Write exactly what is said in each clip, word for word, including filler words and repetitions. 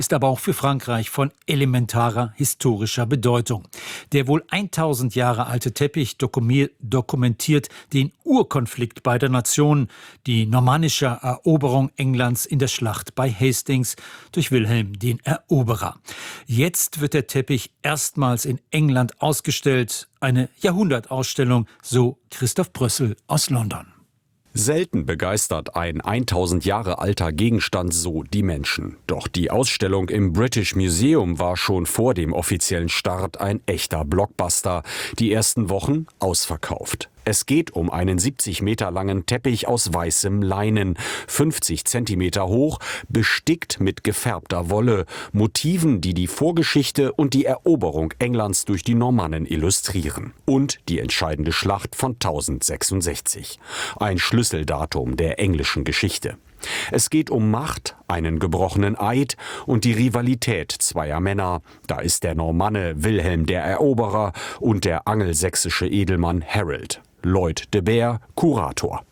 ist aber auch für Frankreich von elementarer historischer Bedeutung. Der wohl tausend Jahre alte Teppich dokumentiert den Urkonflikt beider Nationen, die normannische Eroberung Englands in der Schlacht bei Hastings durch Wilhelm den Eroberer. Jetzt wird der Teppich erstmals in England ausgestellt. Eine Jahrhundertausstellung, so Christoph Brössel aus London. Selten begeistert ein tausend Jahre alter Gegenstand so die Menschen. Doch die Ausstellung im British Museum war schon vor dem offiziellen Start ein echter Blockbuster. Die ersten Wochen ausverkauft. Es geht um einen siebzig Meter langen Teppich aus weißem Leinen, fünfzig Zentimeter hoch, bestickt mit gefärbter Wolle, Motiven, die die Vorgeschichte und die Eroberung Englands durch die Normannen illustrieren. Und die entscheidende Schlacht von tausendsechsundsechzig. Ein Schlüsseldatum der englischen Geschichte. Es geht um Macht, einen gebrochenen Eid und die Rivalität zweier Männer. Da ist der Normanne Wilhelm der Eroberer und der angelsächsische Edelmann Harold. Lloyd de Beer, Kurator.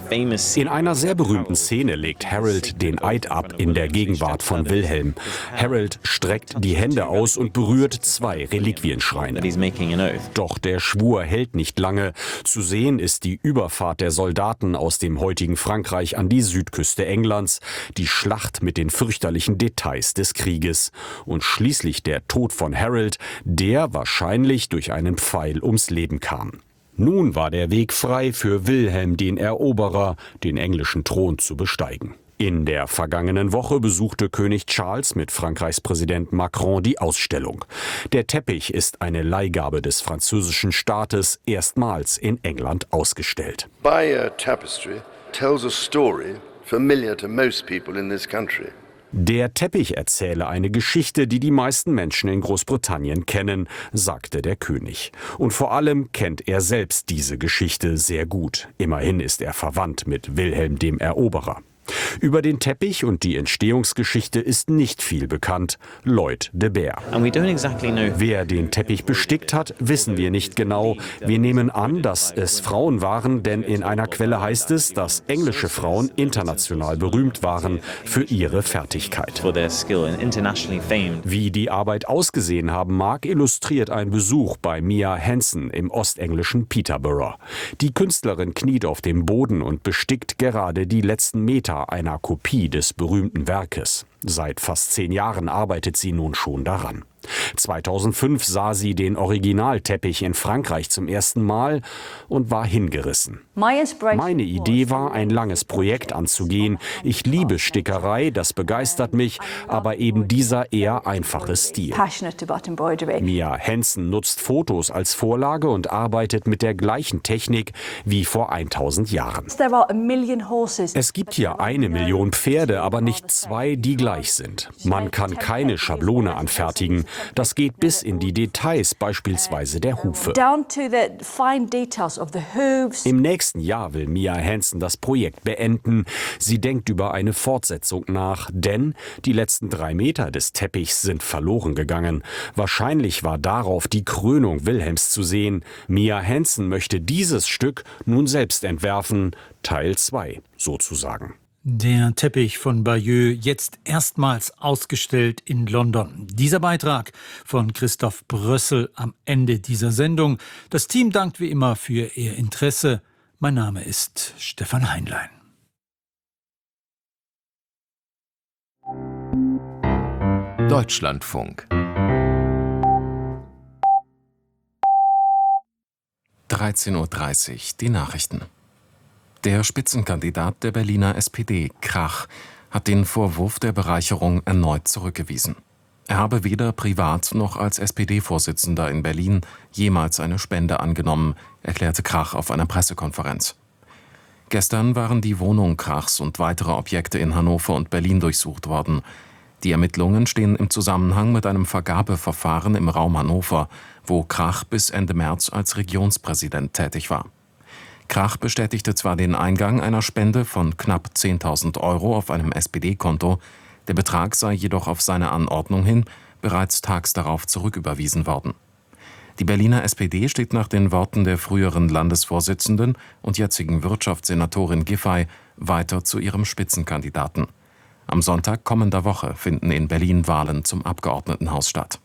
In einer sehr berühmten Szene legt Harold den Eid ab in der Gegenwart von Wilhelm. Harold streckt die Hände aus und berührt zwei Reliquienschreine. Doch der Schwur hält nicht lange. Zu sehen ist die Überfahrt der Soldaten aus dem heutigen Frankreich an die Südküste Englands, die Schlacht mit den fürchterlichen Details des Krieges und schließlich der Tod von Harold, der wahrscheinlich durch einen Pfeil ums Leben kam. Nun war der Weg frei für Wilhelm den Eroberer, den englischen Thron zu besteigen. In der vergangenen Woche besuchte König Charles mit Frankreichs Präsident Macron die Ausstellung. Der Teppich ist eine Leihgabe des französischen Staates, erstmals in England ausgestellt. Bayeux Tapestry tells a story familiar to most people in this country. Der Teppich erzähle eine Geschichte, die die meisten Menschen in Großbritannien kennen, sagte der König. Und vor allem kennt er selbst diese Geschichte sehr gut. Immerhin ist er verwandt mit Wilhelm dem Eroberer. Über den Teppich und die Entstehungsgeschichte ist nicht viel bekannt. Lloyd de Beer. Wer den Teppich bestickt hat, wissen wir nicht genau. Wir nehmen an, dass es Frauen waren, denn in einer Quelle heißt es, dass englische Frauen international berühmt waren für ihre Fertigkeit. Wie die Arbeit ausgesehen haben mag, illustriert ein Besuch bei Mia Hansen im ostenglischen Peterborough. Die Künstlerin kniet auf dem Boden und bestickt gerade die letzten Meter einer Kopie des berühmten Werkes. Seit fast zehn Jahren arbeitet sie nun schon daran. zweitausendfünf sah sie den Originalteppich in Frankreich zum ersten Mal und war hingerissen. Meine Idee war, ein langes Projekt anzugehen. Ich liebe Stickerei, das begeistert mich, aber eben dieser eher einfache Stil. Mia Hansen nutzt Fotos als Vorlage und arbeitet mit der gleichen Technik wie vor tausend Jahren. Es gibt hier eine Million Pferde, aber nicht zwei, die gleich sind. Man kann keine Schablone anfertigen. Das geht bis in die Details, beispielsweise der Hufe. Im nächsten Jahr will Mia Hansen das Projekt beenden. Sie denkt über eine Fortsetzung nach, denn die letzten drei Meter des Teppichs sind verloren gegangen. Wahrscheinlich war darauf die Krönung Wilhelms zu sehen. Mia Hansen möchte dieses Stück nun selbst entwerfen, Teil zwei sozusagen. Der Teppich von Bayeux jetzt erstmals ausgestellt in London. Dieser Beitrag von Christoph Brössel am Ende dieser Sendung. Das Team dankt wie immer für Ihr Interesse. Mein Name ist Stefan Heinlein. Deutschlandfunk. dreizehn Uhr dreißig, die Nachrichten. Der Spitzenkandidat der Berliner S P D, Krach, hat den Vorwurf der Bereicherung erneut zurückgewiesen. Er habe weder privat noch als S P D-Vorsitzender in Berlin jemals eine Spende angenommen, erklärte Krach auf einer Pressekonferenz. Gestern waren die Wohnung Krachs und weitere Objekte in Hannover und Berlin durchsucht worden. Die Ermittlungen stehen im Zusammenhang mit einem Vergabeverfahren im Raum Hannover, wo Krach bis Ende März als Regionspräsident tätig war. Krach bestätigte zwar den Eingang einer Spende von knapp zehntausend Euro auf einem S P D-Konto, der Betrag sei jedoch auf seine Anordnung hin bereits tags darauf zurücküberwiesen worden. Die Berliner S P D steht nach den Worten der früheren Landesvorsitzenden und jetzigen Wirtschaftssenatorin Giffey weiter zu ihrem Spitzenkandidaten. Am Sonntag kommender Woche finden in Berlin Wahlen zum Abgeordnetenhaus statt.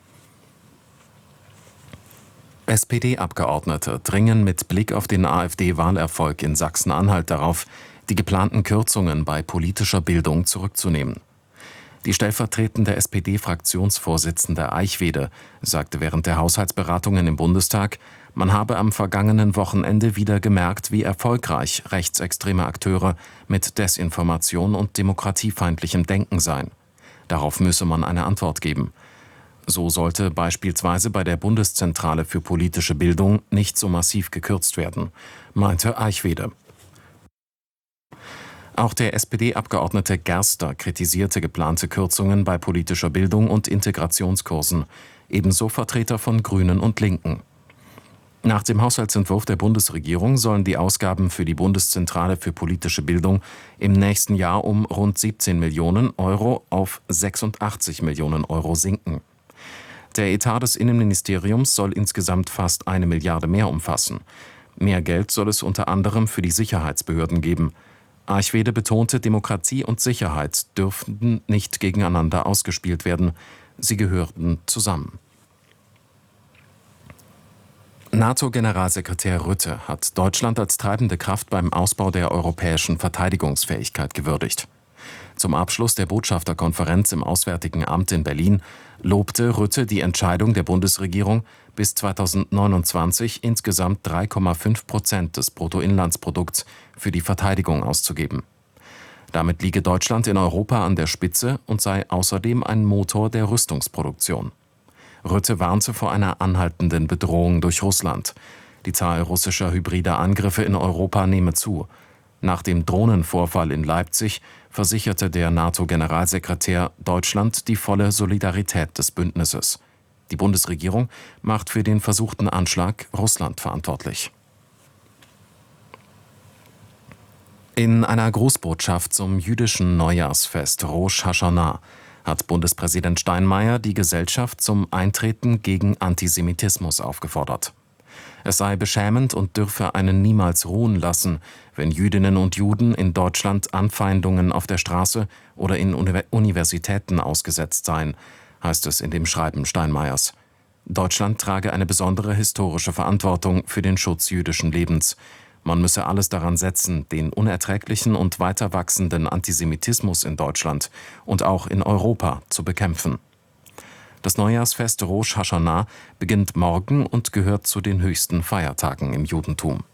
S P D-Abgeordnete dringen mit Blick auf den AfD-Wahlerfolg in Sachsen-Anhalt darauf, die geplanten Kürzungen bei politischer Bildung zurückzunehmen. Die stellvertretende S P D-Fraktionsvorsitzende Eichwede sagte während der Haushaltsberatungen im Bundestag, man habe am vergangenen Wochenende wieder gemerkt, wie erfolgreich rechtsextreme Akteure mit Desinformation und demokratiefeindlichem Denken seien. Darauf müsse man eine Antwort geben. So sollte beispielsweise bei der Bundeszentrale für politische Bildung nicht so massiv gekürzt werden, meinte Eichwede. Auch der S P D-Abgeordnete Gerster kritisierte geplante Kürzungen bei politischer Bildung und Integrationskursen, ebenso Vertreter von Grünen und Linken. Nach dem Haushaltsentwurf der Bundesregierung sollen die Ausgaben für die Bundeszentrale für politische Bildung im nächsten Jahr um rund siebzehn Millionen Euro auf sechsundachtzig Millionen Euro sinken. Der Etat des Innenministeriums soll insgesamt fast eine Milliarde mehr umfassen. Mehr Geld soll es unter anderem für die Sicherheitsbehörden geben. Eichwede betonte, Demokratie und Sicherheit dürften nicht gegeneinander ausgespielt werden. Sie gehörten zusammen. NATO-Generalsekretär Rutte hat Deutschland als treibende Kraft beim Ausbau der europäischen Verteidigungsfähigkeit gewürdigt. Zum Abschluss der Botschafterkonferenz im Auswärtigen Amt in Berlin lobte Rutte die Entscheidung der Bundesregierung, bis zweitausendneunundzwanzig insgesamt drei Komma fünf Prozent des Bruttoinlandsprodukts für die Verteidigung auszugeben. Damit liege Deutschland in Europa an der Spitze und sei außerdem ein Motor der Rüstungsproduktion. Rutte warnte vor einer anhaltenden Bedrohung durch Russland. Die Zahl russischer hybrider Angriffe in Europa nehme zu. Nach dem Drohnenvorfall in Leipzig versicherte der NATO-Generalsekretär Deutschland die volle Solidarität des Bündnisses. Die Bundesregierung macht für den versuchten Anschlag Russland verantwortlich. In einer Grußbotschaft zum jüdischen Neujahrsfest Rosh Hashanah hat Bundespräsident Steinmeier die Gesellschaft zum Eintreten gegen Antisemitismus aufgefordert. Es sei beschämend und dürfe einen niemals ruhen lassen, wenn Jüdinnen und Juden in Deutschland Anfeindungen auf der Straße oder in Universitäten ausgesetzt seien, heißt es in dem Schreiben Steinmeiers. Deutschland trage eine besondere historische Verantwortung für den Schutz jüdischen Lebens. Man müsse alles daran setzen, den unerträglichen und weiter wachsenden Antisemitismus in Deutschland und auch in Europa zu bekämpfen. Das Neujahrsfest Rosh Hashanah beginnt morgen und gehört zu den höchsten Feiertagen im Judentum.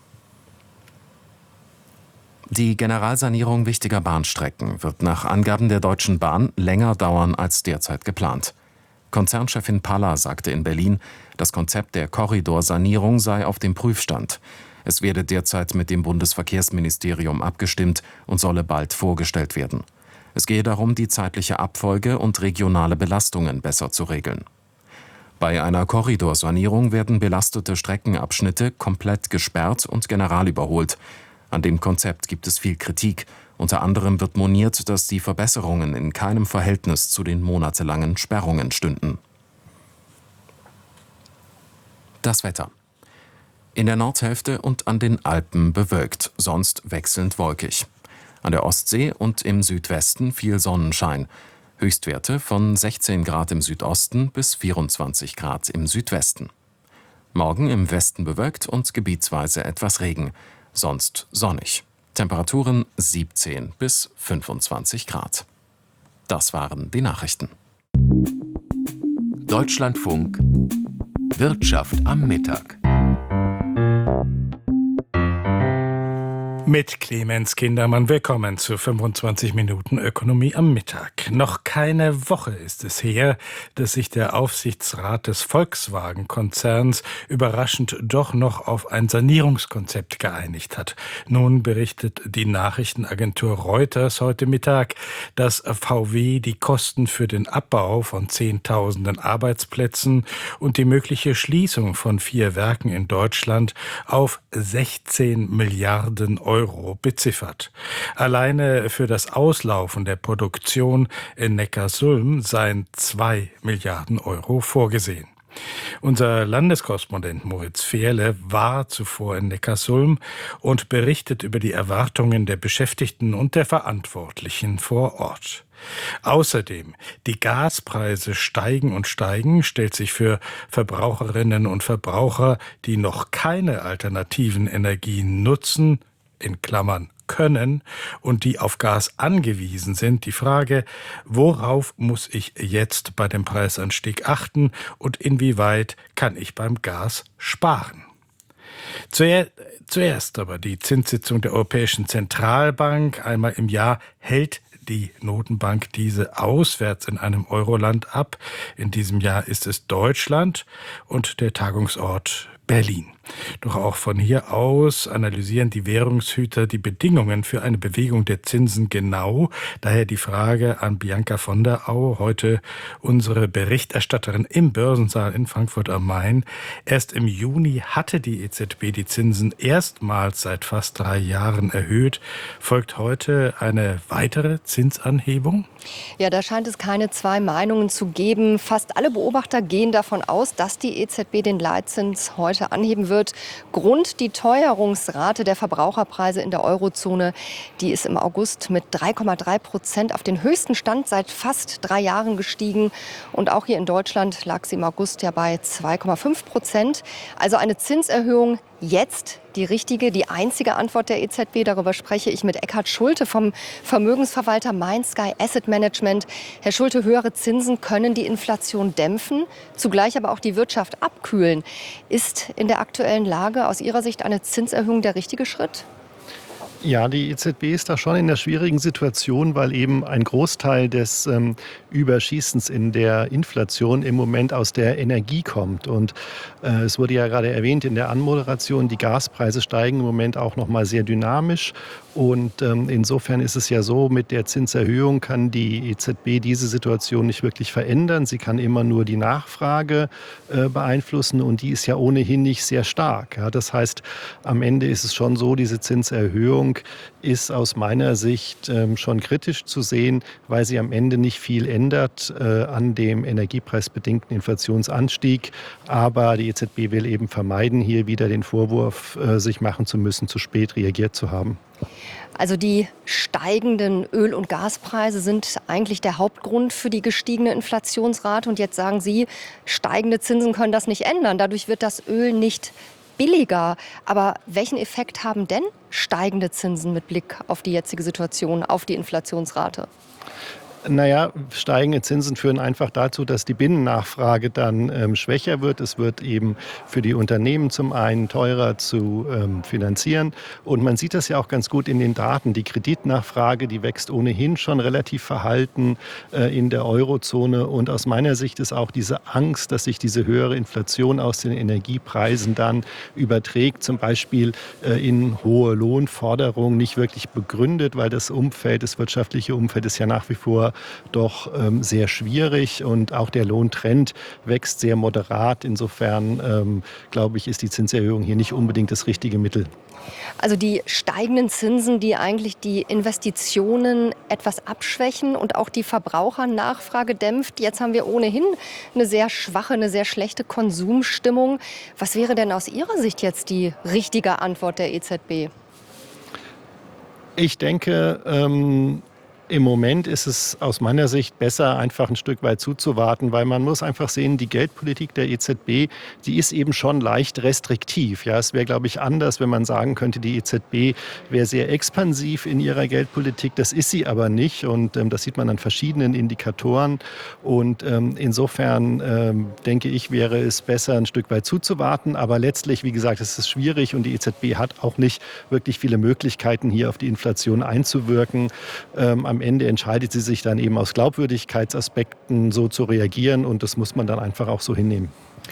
Die Generalsanierung wichtiger Bahnstrecken wird nach Angaben der Deutschen Bahn länger dauern als derzeit geplant. Konzernchefin Palla sagte in Berlin, das Konzept der Korridorsanierung sei auf dem Prüfstand. Es werde derzeit mit dem Bundesverkehrsministerium abgestimmt und solle bald vorgestellt werden. Es gehe darum, die zeitliche Abfolge und regionale Belastungen besser zu regeln. Bei einer Korridorsanierung werden belastete Streckenabschnitte komplett gesperrt und generalüberholt. An dem Konzept gibt es viel Kritik. Unter anderem wird moniert, dass die Verbesserungen in keinem Verhältnis zu den monatelangen Sperrungen stünden. Das Wetter. In der Nordhälfte und an den Alpen bewölkt, sonst wechselnd wolkig. An der Ostsee und im Südwesten viel Sonnenschein. Höchstwerte von sechzehn Grad im Südosten bis vierundzwanzig Grad im Südwesten. Morgen im Westen bewölkt und gebietsweise etwas Regen, sonst sonnig. Temperaturen siebzehn bis fünfundzwanzig Grad. Das waren die Nachrichten. Deutschlandfunk Wirtschaft am Mittag. Mit Clemens Kindermann willkommen zu fünfundzwanzig Minuten Ökonomie am Mittag. Noch keine Woche ist es her, dass sich der Aufsichtsrat des Volkswagen-Konzerns überraschend doch noch auf ein Sanierungskonzept geeinigt hat. Nun berichtet die Nachrichtenagentur Reuters heute Mittag, dass V W die Kosten für den Abbau von Zehntausenden Arbeitsplätzen und die mögliche Schließung von vier Werken in Deutschland auf sechzehn Milliarden Euro beziffert. Alleine für das Auslaufen der Produktion in Neckarsulm seien zwei Milliarden Euro vorgesehen. Unser Landeskorrespondent Moritz Fehrle war zuvor in Neckarsulm und berichtet über die Erwartungen der Beschäftigten und der Verantwortlichen vor Ort. Außerdem, die Gaspreise steigen und steigen, stellt sich für Verbraucherinnen und Verbraucher, die noch keine alternativen Energien nutzen, in Klammern können und die auf Gas angewiesen sind, die Frage, worauf muss ich jetzt bei dem Preisanstieg achten und inwieweit kann ich beim Gas sparen? Zuerst aber die Zinssitzung der Europäischen Zentralbank. Einmal im Jahr hält die Notenbank diese auswärts in einem Euroland ab. In diesem Jahr ist es Deutschland und der Tagungsort Berlin. Doch auch von hier aus analysieren die Währungshüter die Bedingungen für eine Bewegung der Zinsen genau. Daher die Frage an Bianca von der Au, heute unsere Berichterstatterin im Börsensaal in Frankfurt am Main. Erst im Juni hatte die E Z B die Zinsen erstmals seit fast drei Jahren erhöht. Folgt heute eine weitere Zinsanhebung? Ja, da scheint es keine zwei Meinungen zu geben. Fast alle Beobachter gehen davon aus, dass die E Z B den Leitzins heute anheben wird. Grund die Teuerungsrate der Verbraucherpreise in der Eurozone. Die ist im August mit drei Komma drei Prozent auf den höchsten Stand seit fast drei Jahren gestiegen. Und auch hier in Deutschland lag sie im August ja bei zwei Komma fünf Prozent. Also eine Zinserhöhung jetzt die richtige, die einzige Antwort der E Z B. Darüber spreche ich mit Eckhard Schulte vom Vermögensverwalter MindSky Asset Management. Herr Schulte, höhere Zinsen können die Inflation dämpfen, zugleich aber auch die Wirtschaft abkühlen. Ist in der aktuellen Lage aus Ihrer Sicht eine Zinserhöhung der richtige Schritt? Ja, die E Z B ist da schon in einer schwierigen Situation, weil eben ein Großteil des ähm, Überschießens in der Inflation im Moment aus der Energie kommt. Und äh, es wurde ja gerade erwähnt in der Anmoderation, die Gaspreise steigen im Moment auch noch mal sehr dynamisch. Und ähm, insofern ist es ja so, mit der Zinserhöhung kann die E Z B diese Situation nicht wirklich verändern. Sie kann immer nur die Nachfrage äh, beeinflussen und die ist ja ohnehin nicht sehr stark. Ja, das heißt, am Ende ist es schon so, diese Zinserhöhung ist aus meiner Sicht ähm, schon kritisch zu sehen, weil sie am Ende nicht viel ändert äh, an dem energiepreisbedingten Inflationsanstieg. Aber die E Z B will eben vermeiden, hier wieder den Vorwurf äh, sich machen zu müssen, zu spät reagiert zu haben. Also die steigenden Öl- und Gaspreise sind eigentlich der Hauptgrund für die gestiegene Inflationsrate. Und jetzt sagen Sie, steigende Zinsen können das nicht ändern. Dadurch wird das Öl nicht billiger. Aber welchen Effekt haben denn steigende Zinsen mit Blick auf die jetzige Situation, auf die Inflationsrate? Naja, steigende Zinsen führen einfach dazu, dass die Binnennachfrage dann ähm, schwächer wird. Es wird eben für die Unternehmen zum einen teurer zu ähm, finanzieren. Und man sieht das ja auch ganz gut in den Daten. Die Kreditnachfrage, die wächst ohnehin schon relativ verhalten äh, in der Eurozone. Und aus meiner Sicht ist auch diese Angst, dass sich diese höhere Inflation aus den Energiepreisen dann überträgt, zum Beispiel äh, in hohe Lohnforderungen, nicht wirklich begründet, weil das Umfeld, das wirtschaftliche Umfeld ist ja nach wie vor doch ähm, sehr schwierig und auch der Lohntrend wächst sehr moderat. Insofern, ähm, glaube ich, ist die Zinserhöhung hier nicht unbedingt das richtige Mittel. Also die steigenden Zinsen, die eigentlich die Investitionen etwas abschwächen und auch die Verbrauchernachfrage dämpft. Jetzt haben wir ohnehin eine sehr schwache, eine sehr schlechte Konsumstimmung. Was wäre denn aus Ihrer Sicht jetzt die richtige Antwort der E Z B? Ich denke, ähm im Moment ist es aus meiner Sicht besser, einfach ein Stück weit zuzuwarten, weil man muss einfach sehen, die Geldpolitik der E Z B, die ist eben schon leicht restriktiv. Ja, es wäre, glaube ich, anders, wenn man sagen könnte, die E Z B wäre sehr expansiv in ihrer Geldpolitik. Das ist sie aber nicht und ähm, das sieht man an verschiedenen Indikatoren. Und ähm, insofern ähm, denke ich, wäre es besser, ein Stück weit zuzuwarten. Aber letztlich, wie gesagt, ist es schwierig und die E Z B hat auch nicht wirklich viele Möglichkeiten, hier auf die Inflation einzuwirken. Ähm, am Ende entscheidet sie sich dann eben aus Glaubwürdigkeitsaspekten so zu reagieren und das muss man dann einfach auch so hinnehmen.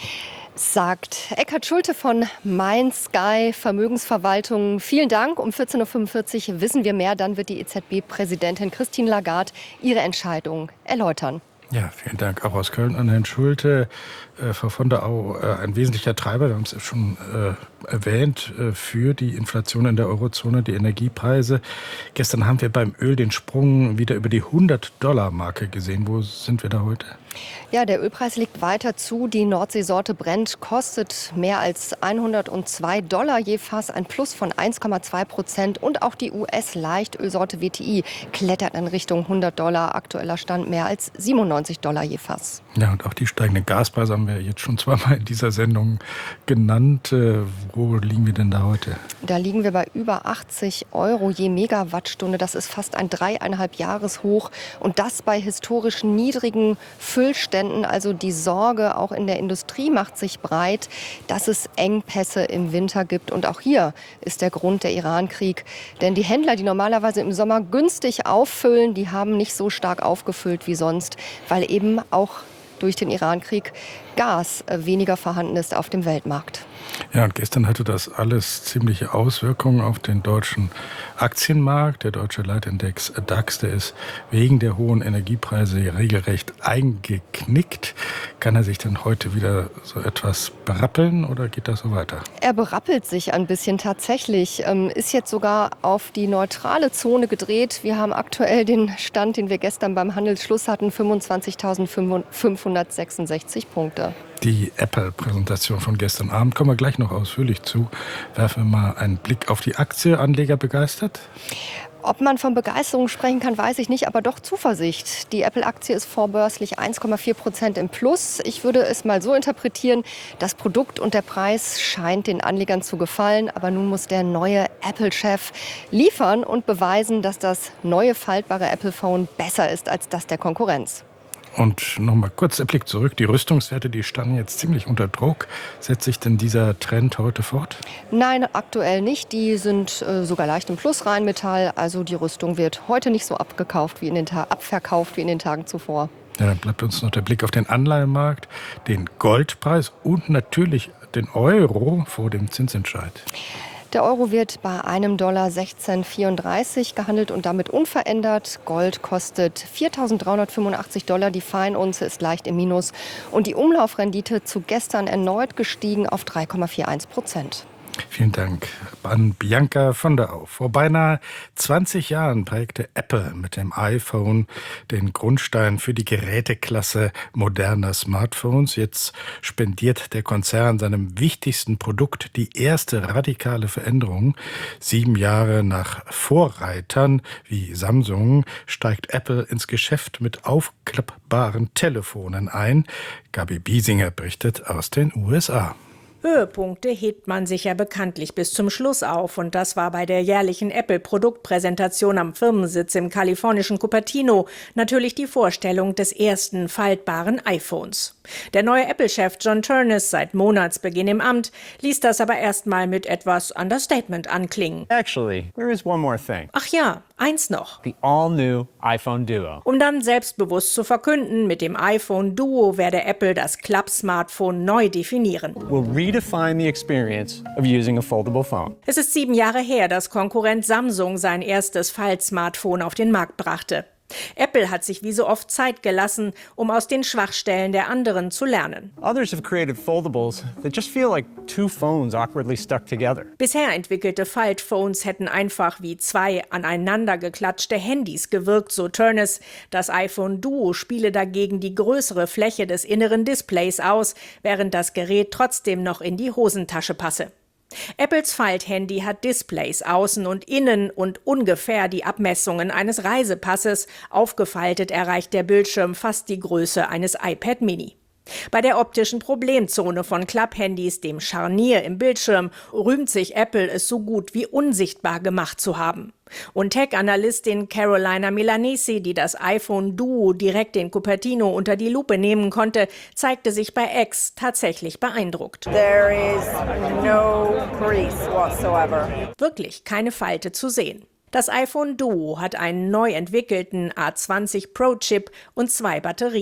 Sagt Eckhard Schulte von MindSky Vermögensverwaltung. Vielen Dank. Um vierzehn Uhr fünfundvierzig wissen wir mehr. Dann wird die E Z B-Präsidentin Christine Lagarde ihre Entscheidung erläutern. Ja, vielen Dank auch aus Köln an Herrn Schulte. Äh, Frau von der Au, äh, ein wesentlicher Treiber, wir haben es schon äh, erwähnt, äh, für die Inflation in der Eurozone, die Energiepreise. Gestern haben wir beim Öl den Sprung wieder über die hundert-Dollar-Marke gesehen. Wo sind wir da heute? Ja, der Ölpreis liegt weiter zu. Die Nordseesorte Brent kostet mehr als hundertzwei Dollar je Fass, ein Plus von eins Komma zwei Prozent. Und auch die U S-Leichtölsorte W T I klettert in Richtung hundert Dollar. Aktueller Stand mehr als siebenundneunzig Dollar je Fass. Ja, und auch die steigenden Gaspreise haben wir jetzt schon zweimal in dieser Sendung genannt. Äh, wo liegen wir denn da heute? Da liegen wir bei über achtzig Euro je Megawattstunde. Das ist fast ein dreieinhalb Jahreshoch. Und das bei historisch niedrigen Füllständen. Also die Sorge auch in der Industrie macht sich breit, dass es Engpässe im Winter gibt. Und auch hier ist der Grund der Iran-Krieg. Denn die Händler, die normalerweise im Sommer günstig auffüllen, die haben nicht so stark aufgefüllt wie sonst, weil eben auch durch den Iran-Krieg Gas weniger vorhanden ist auf dem Weltmarkt. Ja, und gestern hatte das alles ziemliche Auswirkungen auf den deutschen Aktienmarkt. Der deutsche Leitindex DAX, der ist wegen der hohen Energiepreise regelrecht eingeknickt. Kann er sich denn heute wieder so etwas berappeln oder geht das so weiter? Er berappelt sich ein bisschen tatsächlich, ähm, ist jetzt sogar auf die neutrale Zone gedreht. Wir haben aktuell den Stand, den wir gestern beim Handelsschluss hatten, fünfundzwanzigtausendfünfhundertsechsundsechzig Punkte. Die Apple-Präsentation von gestern Abend kommen wir gleich noch ausführlich zu. Werfen wir mal einen Blick auf die Aktie. Anleger begeistert? Ob man von Begeisterung sprechen kann, weiß ich nicht, aber doch Zuversicht. Die Apple-Aktie ist vorbörslich eins Komma vier Prozent im Plus. Ich würde es mal so interpretieren, das Produkt und der Preis scheint den Anlegern zu gefallen. Aber nun muss der neue Apple-Chef liefern und beweisen, dass das neue faltbare Apple-Phone besser ist als das der Konkurrenz. Und noch mal kurz der Blick zurück. Die Rüstungswerte, die standen jetzt ziemlich unter Druck. Setzt sich denn dieser Trend heute fort? Nein, aktuell nicht. Die sind äh, sogar leicht im Plus, Rheinmetall. Also die Rüstung wird heute nicht so abgekauft wie in den Ta- abverkauft wie in den Tagen zuvor. Ja, dann bleibt uns noch der Blick auf den Anleihenmarkt, den Goldpreis und natürlich den Euro vor dem Zinsentscheid. Der Euro wird bei einem Dollar sechzehn Komma vierunddreißig gehandelt und damit unverändert. Gold kostet viertausenddreihundertfünfundachtzig Dollar. Die Feinunze ist leicht im Minus. Und die Umlaufrendite zu gestern erneut gestiegen auf drei Komma einundvierzig Prozent. Vielen Dank an Bianca von der Au. Vor beinahe zwanzig Jahren prägte Apple mit dem iPhone den Grundstein für die Geräteklasse moderner Smartphones. Jetzt spendiert der Konzern seinem wichtigsten Produkt die erste radikale Veränderung. Sieben Jahre nach Vorreitern wie Samsung steigt Apple ins Geschäft mit aufklappbaren Telefonen ein. Gabi Biesinger berichtet aus den U S A. Höhepunkte hebt man sich ja bekanntlich bis zum Schluss auf. Und das war bei der jährlichen Apple-Produktpräsentation am Firmensitz im kalifornischen Cupertino natürlich die Vorstellung des ersten faltbaren iPhones. Der neue Apple-Chef John Ternus, seit Monatsbeginn im Amt, ließ das aber erstmal mit etwas Understatement anklingen. Actually, there is one more thing. Ach ja, eins noch. The all-new iPhone Duo. Um dann selbstbewusst zu verkünden, mit dem iPhone Duo werde Apple das Klapp-Smartphone neu definieren. We'll redefine the experience of using a foldable phone. Es ist sieben Jahre her, dass Konkurrent Samsung sein erstes Faltsmartphone auf den Markt brachte. Apple hat sich wie so oft Zeit gelassen, um aus den Schwachstellen der anderen zu lernen. Others have created foldables that just feel like two phones awkwardly stuck together. Bisher entwickelte Faltphones hätten einfach wie zwei aneinander geklatschte Handys gewirkt, so Ternus. Das iPhone Duo spiele dagegen die größere Fläche des inneren Displays aus, während das Gerät trotzdem noch in die Hosentasche passe. Apples Falthandy hat Displays außen und innen und ungefähr die Abmessungen eines Reisepasses. Aufgefaltet erreicht der Bildschirm fast die Größe eines iPad Mini. Bei der optischen Problemzone von Klapphandys, dem Scharnier im Bildschirm, rühmt sich Apple, es so gut wie unsichtbar gemacht zu haben. Und Tech-Analystin Carolina Milanesi, die das iPhone Duo direkt in Cupertino unter die Lupe nehmen konnte, zeigte sich bei X tatsächlich beeindruckt. There is no crease whatsoever. Wirklich keine Falte zu sehen. Das iPhone Duo hat einen neu entwickelten A zwanzig Pro Chip und zwei Batterien.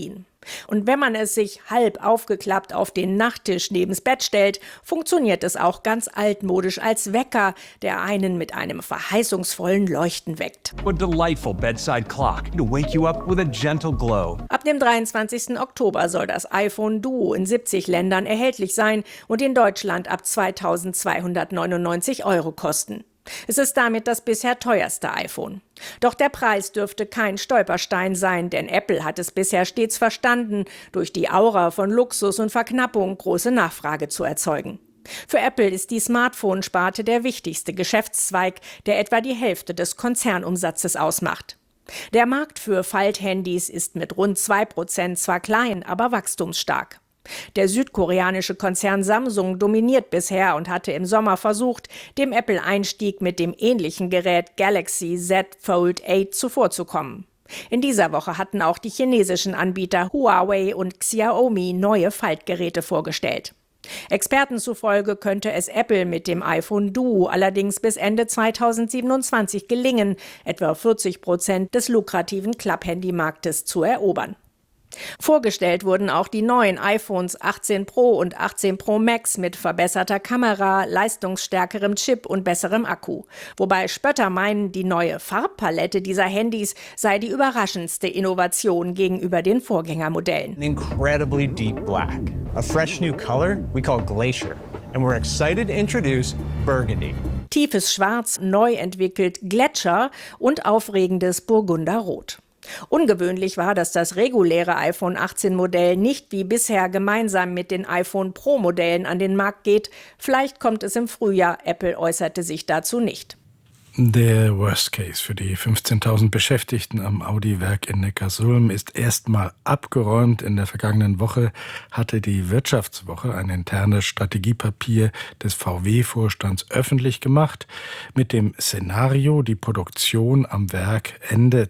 Und wenn man es sich halb aufgeklappt auf den Nachttisch neben's Bett stellt, funktioniert es auch ganz altmodisch als Wecker, der einen mit einem verheißungsvollen Leuchten weckt. A delightful bedside clock to wake you up with a gentle glow. Ab dem dreiundzwanzigsten Oktober soll das iPhone Duo in siebzig Ländern erhältlich sein und in Deutschland ab zweitausendzweihundertneunundneunzig Euro kosten. Es ist damit das bisher teuerste iPhone. Doch der Preis dürfte kein Stolperstein sein, denn Apple hat es bisher stets verstanden, durch die Aura von Luxus und Verknappung große Nachfrage zu erzeugen. Für Apple ist die Smartphone-Sparte der wichtigste Geschäftszweig, der etwa die Hälfte des Konzernumsatzes ausmacht. Der Markt für Falthandys ist mit rund zwei Prozent zwar klein, aber wachstumsstark. Der südkoreanische Konzern Samsung dominiert bisher und hatte im Sommer versucht, dem Apple-Einstieg mit dem ähnlichen Gerät Galaxy Z Fold acht zuvorzukommen. In dieser Woche hatten auch die chinesischen Anbieter Huawei und Xiaomi neue Faltgeräte vorgestellt. Experten zufolge könnte es Apple mit dem iPhone Duo allerdings bis Ende zweitausendsiebenundzwanzig gelingen, etwa vierzig Prozent des lukrativen Klapphandymarktes zu erobern. Vorgestellt wurden auch die neuen iPhones achtzehn Pro und achtzehn Pro Max mit verbesserter Kamera, leistungsstärkerem Chip und besserem Akku. Wobei Spötter meinen, die neue Farbpalette dieser Handys sei die überraschendste Innovation gegenüber den Vorgängermodellen. An incredibly deep black. A fresh new color we call Glacier. And we're excited to introduce Burgundy. Tiefes Schwarz, neu entwickelt Gletscher und aufregendes Burgunderrot. Ungewöhnlich war, dass das reguläre iPhone achtzehn Modell nicht wie bisher gemeinsam mit den iPhone Pro Modellen an den Markt geht. Vielleicht kommt es im Frühjahr. Apple äußerte sich dazu nicht. Der Worst Case für die fünfzehntausend Beschäftigten am Audi-Werk in Neckarsulm ist erstmal abgeräumt. In der vergangenen Woche hatte die Wirtschaftswoche ein internes Strategiepapier des V W-Vorstands öffentlich gemacht, mit dem Szenario, die Produktion am Werk Ende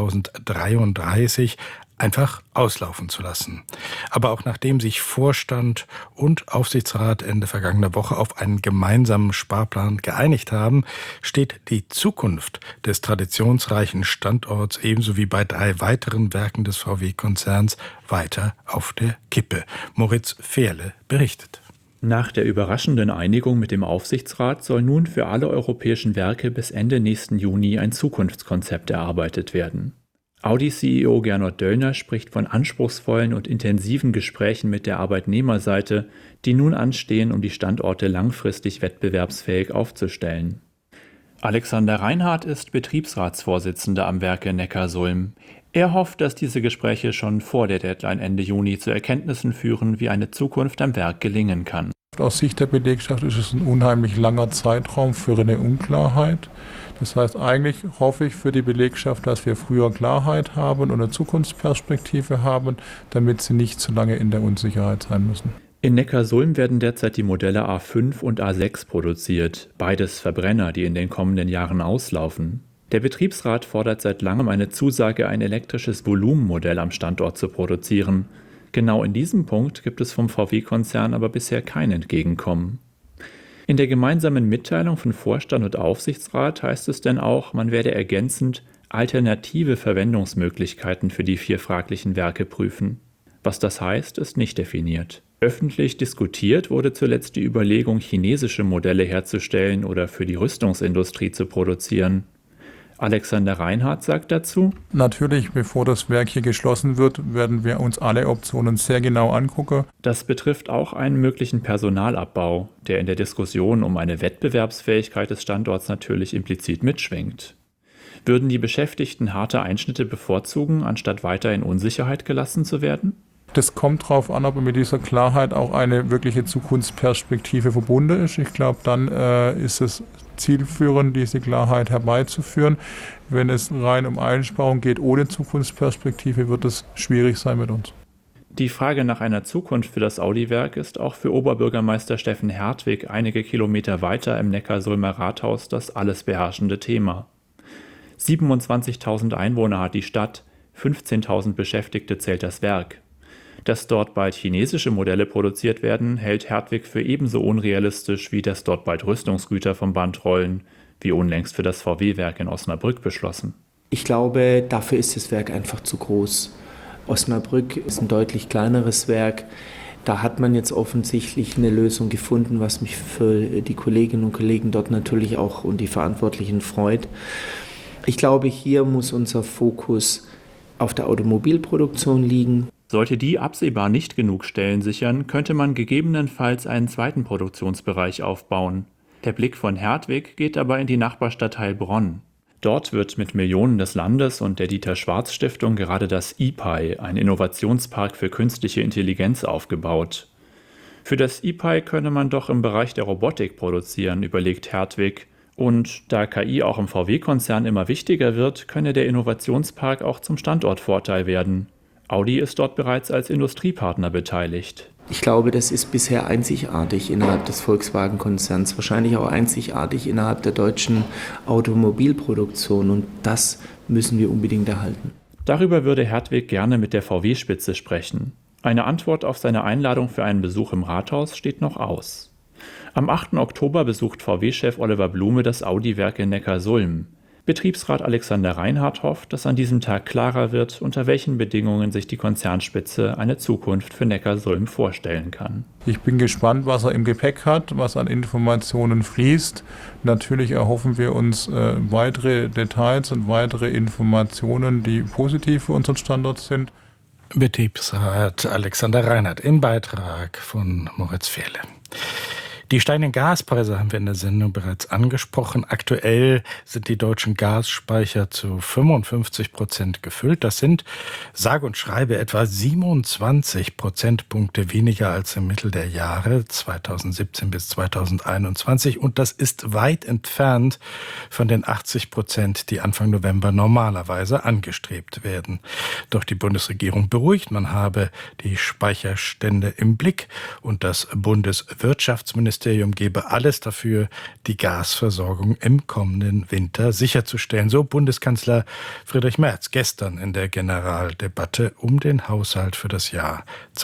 zweitausenddreiunddreißig einfach auslaufen zu lassen. Aber auch nachdem sich Vorstand und Aufsichtsrat Ende vergangener Woche auf einen gemeinsamen Sparplan geeinigt haben, steht die Zukunft des traditionsreichen Standorts ebenso wie bei drei weiteren Werken des V W-Konzerns weiter auf der Kippe. Moritz Fehrle berichtet. Nach der überraschenden Einigung mit dem Aufsichtsrat soll nun für alle europäischen Werke bis Ende nächsten Juni ein Zukunftskonzept erarbeitet werden. Audi-C E O Gernot Döllner spricht von anspruchsvollen und intensiven Gesprächen mit der Arbeitnehmerseite, die nun anstehen, um die Standorte langfristig wettbewerbsfähig aufzustellen. Alexander Reinhardt ist Betriebsratsvorsitzender am Werke Neckarsulm. Er hofft, dass diese Gespräche schon vor der Deadline Ende Juni zu Erkenntnissen führen, wie eine Zukunft am Werk gelingen kann. Aus Sicht der Belegschaft ist es ein unheimlich langer Zeitraum für eine Unklarheit. Das heißt, eigentlich hoffe ich für die Belegschaft, dass wir früher Klarheit haben und eine Zukunftsperspektive haben, damit sie nicht zu lange in der Unsicherheit sein müssen. In Neckarsulm werden derzeit die Modelle A fünf und A sechs produziert, beides Verbrenner, die in den kommenden Jahren auslaufen. Der Betriebsrat fordert seit langem eine Zusage, ein elektrisches Volumenmodell am Standort zu produzieren. Genau in diesem Punkt gibt es vom V W-Konzern aber bisher kein Entgegenkommen. In der gemeinsamen Mitteilung von Vorstand und Aufsichtsrat heißt es denn auch, man werde ergänzend alternative Verwendungsmöglichkeiten für die vier fraglichen Werke prüfen. Was das heißt, ist nicht definiert. Öffentlich diskutiert wurde zuletzt die Überlegung, chinesische Modelle herzustellen oder für die Rüstungsindustrie zu produzieren. Alexander Reinhardt sagt dazu: Natürlich, bevor das Werk hier geschlossen wird, werden wir uns alle Optionen sehr genau angucken. Das betrifft auch einen möglichen Personalabbau, der in der Diskussion um eine Wettbewerbsfähigkeit des Standorts natürlich implizit mitschwingt. Würden die Beschäftigten harte Einschnitte bevorzugen, anstatt weiter in Unsicherheit gelassen zu werden? Das kommt darauf an, ob mit dieser Klarheit auch eine wirkliche Zukunftsperspektive verbunden ist. Ich glaube, dann äh, ist es zielführend, diese Klarheit herbeizuführen. Wenn es rein um Einsparung geht ohne Zukunftsperspektive, wird es schwierig sein mit uns. Die Frage nach einer Zukunft für das Audi-Werk ist auch für Oberbürgermeister Steffen Hertwig einige Kilometer weiter im Neckarsulmer Rathaus das alles beherrschende Thema. siebenundzwanzigtausend Einwohner hat die Stadt, fünfzehntausend Beschäftigte zählt das Werk. Dass dort bald chinesische Modelle produziert werden, hält Hertwig für ebenso unrealistisch, wie dass dort bald Rüstungsgüter vom Band rollen, wie unlängst für das V W-Werk in Osnabrück beschlossen. Ich glaube, dafür ist das Werk einfach zu groß. Osnabrück ist ein deutlich kleineres Werk. Da hat man jetzt offensichtlich eine Lösung gefunden, was mich für die Kolleginnen und Kollegen dort natürlich auch und die Verantwortlichen freut. Ich glaube, hier muss unser Fokus auf der Automobilproduktion liegen. Sollte die absehbar nicht genug Stellen sichern, könnte man gegebenenfalls einen zweiten Produktionsbereich aufbauen. Der Blick von Hertwig geht aber in die Nachbarstadt Heilbronn. Dort wird mit Millionen des Landes und der Dieter-Schwarz-Stiftung gerade das I P A I, ein Innovationspark für künstliche Intelligenz, aufgebaut. Für das I P A I könne man doch im Bereich der Robotik produzieren, überlegt Hertwig. Und da K I auch im V W-Konzern immer wichtiger wird, könne der Innovationspark auch zum Standortvorteil werden. Audi ist dort bereits als Industriepartner beteiligt. Ich glaube, das ist bisher einzigartig innerhalb des Volkswagen-Konzerns, wahrscheinlich auch einzigartig innerhalb der deutschen Automobilproduktion, und das müssen wir unbedingt erhalten. Darüber würde Hertwig gerne mit der V W-Spitze sprechen. Eine Antwort auf seine Einladung für einen Besuch im Rathaus steht noch aus. Am achten Oktober besucht V W-Chef Oliver Blume das Audi-Werk in Neckarsulm. Betriebsrat Alexander Reinhardt hofft, dass an diesem Tag klarer wird, unter welchen Bedingungen sich die Konzernspitze eine Zukunft für Neckarsulm vorstellen kann. Ich bin gespannt, was er im Gepäck hat, was an Informationen fließt. Natürlich erhoffen wir uns äh, weitere Details und weitere Informationen, die positiv für unseren Standort sind. Betriebsrat Alexander Reinhardt im Beitrag von Moritz Fehle. Die steigenden Gaspreise haben wir in der Sendung bereits angesprochen. Aktuell sind die deutschen Gasspeicher zu fünfundfünfzig Prozent gefüllt. Das sind, sage und schreibe, etwa siebenundzwanzig Prozentpunkte weniger als im Mittel der Jahre zweitausendsiebzehn bis zweitausendeinundzwanzig. Und das ist weit entfernt von den achtzig Prozent, die Anfang November normalerweise angestrebt werden. Doch die Bundesregierung beruhigt, man habe die Speicherstände im Blick, und das Bundeswirtschaftsministerium gebe alles dafür, die Gasversorgung im kommenden Winter sicherzustellen. So Bundeskanzler Friedrich Merz gestern in der Generaldebatte um den Haushalt für das Jahr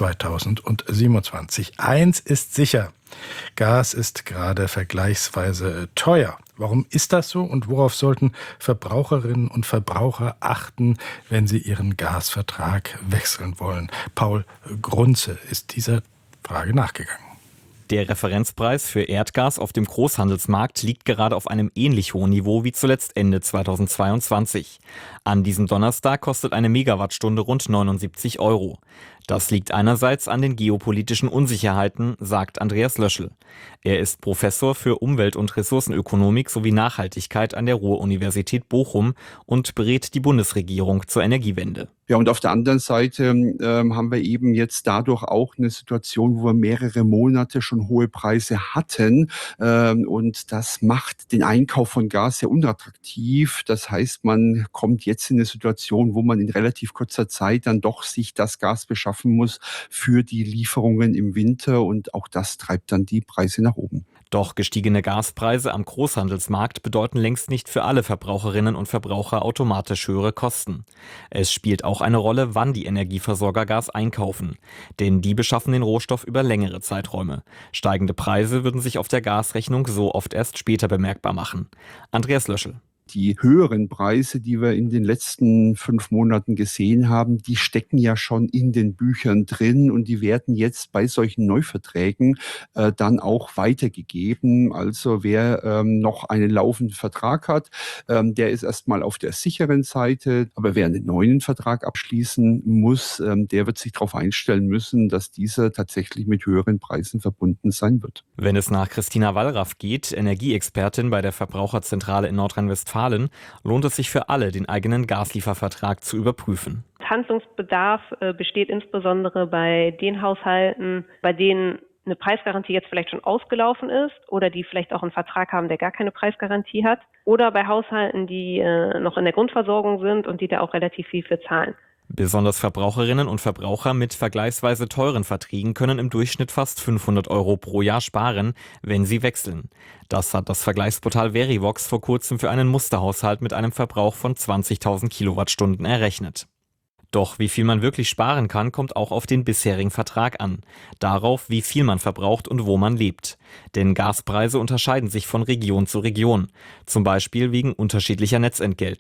zweitausendsiebenundzwanzig. Eins ist sicher: Gas ist gerade vergleichsweise teuer. Warum ist das so und worauf sollten Verbraucherinnen und Verbraucher achten, wenn sie ihren Gasvertrag wechseln wollen? Paul Grunze ist dieser Frage nachgegangen. Der Referenzpreis für Erdgas auf dem Großhandelsmarkt liegt gerade auf einem ähnlich hohen Niveau wie zuletzt Ende zweitausendzweiundzwanzig. An diesem Donnerstag kostet eine Megawattstunde rund neunundsiebzig Euro. Das liegt einerseits an den geopolitischen Unsicherheiten, sagt Andreas Löschel. Er ist Professor für Umwelt- und Ressourcenökonomik sowie Nachhaltigkeit an der Ruhr-Universität Bochum und berät die Bundesregierung zur Energiewende. Ja, und auf der anderen Seite ähm, haben wir eben jetzt dadurch auch eine Situation, wo wir mehrere Monate schon hohe Preise hatten. Ähm, und das macht den Einkauf von Gas sehr unattraktiv. Das heißt, man kommt jetzt in eine Situation, wo man in relativ kurzer Zeit dann doch sich das Gas beschaffen muss für die Lieferungen im Winter. Und auch das treibt dann die Preise nach oben. Doch gestiegene Gaspreise am Großhandelsmarkt bedeuten längst nicht für alle Verbraucherinnen und Verbraucher automatisch höhere Kosten. Es spielt auch eine Rolle, wann die Energieversorger Gas einkaufen. Denn die beschaffen den Rohstoff über längere Zeiträume. Steigende Preise würden sich auf der Gasrechnung so oft erst später bemerkbar machen. Andreas Löschel. Die höheren Preise, die wir in den letzten fünf Monaten gesehen haben, die stecken ja schon in den Büchern drin und die werden jetzt bei solchen Neuverträgen äh, dann auch weitergegeben. Also wer ähm, noch einen laufenden Vertrag hat, ähm, der ist erstmal auf der sicheren Seite. Aber wer einen neuen Vertrag abschließen muss, ähm, der wird sich darauf einstellen müssen, dass dieser tatsächlich mit höheren Preisen verbunden sein wird. Wenn es nach Christina Wallraff geht, Energieexpertin bei der Verbraucherzentrale in Nordrhein-Westfalen, lohnt es sich für alle, den eigenen Gasliefervertrag zu überprüfen. Handlungsbedarf äh, besteht insbesondere bei den Haushalten, bei denen eine Preisgarantie jetzt vielleicht schon ausgelaufen ist oder die vielleicht auch einen Vertrag haben, der gar keine Preisgarantie hat, oder bei Haushalten, die äh, noch in der Grundversorgung sind und die da auch relativ viel für zahlen. Besonders Verbraucherinnen und Verbraucher mit vergleichsweise teuren Verträgen können im Durchschnitt fast fünfhundert Euro pro Jahr sparen, wenn sie wechseln. Das hat das Vergleichsportal Verivox vor kurzem für einen Musterhaushalt mit einem Verbrauch von zwanzigtausend Kilowattstunden errechnet. Doch wie viel man wirklich sparen kann, kommt auch auf den bisherigen Vertrag an. Darauf, wie viel man verbraucht und wo man lebt. Denn Gaspreise unterscheiden sich von Region zu Region. Zum Beispiel wegen unterschiedlicher Netzentgelte.